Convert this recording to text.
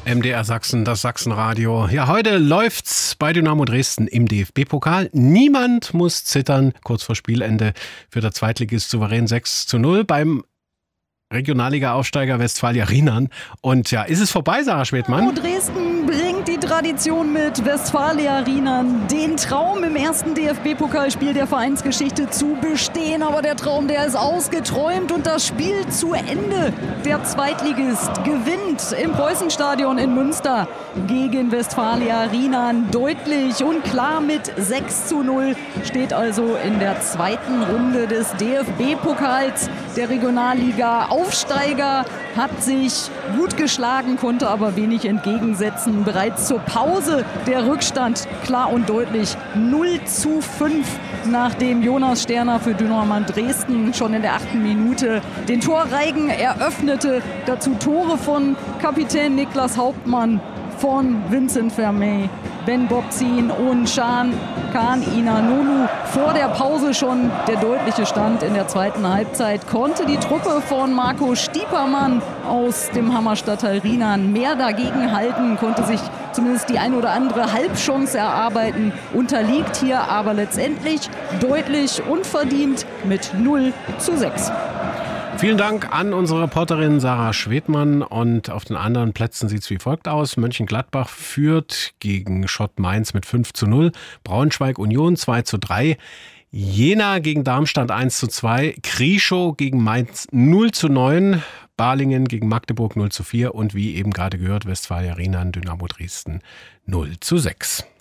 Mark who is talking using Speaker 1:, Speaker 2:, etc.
Speaker 1: MDR Sachsen, das Sachsenradio. Ja, heute läuft's bei Dynamo Dresden im DFB-Pokal. Niemand muss zittern, kurz vor Spielende für der Zweitligist souverän 6:0 beim Regionalliga-Aufsteiger Westfalia Rienan. Und ja, ist es vorbei, Sarah Schwedmann?
Speaker 2: Dresden bringt die Tradition mit. Westfalia Rienan, den Traum im ersten DFB-Pokalspiel der Vereinsgeschichte zu bestehen. Aber der Traum, der ist ausgeträumt und das Spiel zu Ende. Der Zweitligist gewinnt im Preußenstadion in Münster gegen Westfalia Rienan deutlich und klar mit 6:0. Steht also in der zweiten Runde des DFB-Pokals der Regionalliga. Aufsteiger hat sich gut geschlagen, konnte aber wenig entgegensetzen. Bereits zur Pause der Rückstand klar und deutlich 0:5, nachdem Jonas Sterner für Dynamo Dresden schon in der 8. Minute den Torreigen eröffnete. Dazu Tore von Kapitän Niklas Hauptmann, von Vincent Vermey, Ben Bobzin und Can Inanolu. Vor der Pause schon der deutliche Stand in der zweiten Halbzeit. Konnte die Truppe von Marco Stiepermann aus dem Hammerstadtteil Rienan mehr dagegen halten, konnte sich zumindest die ein oder andere Halbchance erarbeiten, unterliegt hier aber letztendlich deutlich unverdient mit 0:6.
Speaker 1: Vielen Dank an unsere Reporterin Sarah Schwedmann. Und auf den anderen Plätzen sieht es wie folgt aus. Mönchengladbach führt gegen Schott Mainz mit 5:0. Braunschweig Union 2:3. Jena gegen Darmstadt 1:2. Krieschow gegen Mainz 0:9. Balingen gegen Magdeburg 0:4. Und wie eben gerade gehört, Westfalia Rienan Dynamo Dresden 0:6.